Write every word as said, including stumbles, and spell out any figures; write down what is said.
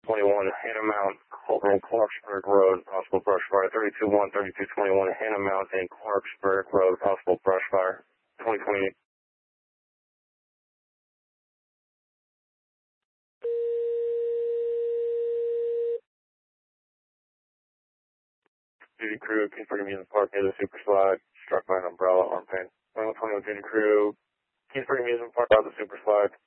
twenty-one, Hannah Mount, over on Clarksburg Road, possible brush fire. thirty-two one, thirty-two twenty-one, Hannah Mount and Clarksburg Road, possible brush fire. twenty twenty-eight. Duty crew, Kingsburg Amusement Park near the Super Slide, struck by an umbrella, arm pain. twenty-one twenty-one Duty crew, Kingsburg Amusement Park, out the Super Slide.